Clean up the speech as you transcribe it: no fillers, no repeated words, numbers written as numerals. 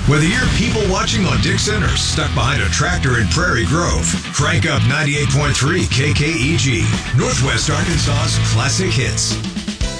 Whether you're people watching on Dixon or stuck behind a tractor in Prairie Grove, crank up 98.3 KKEG, Northwest Arkansas's classic hits.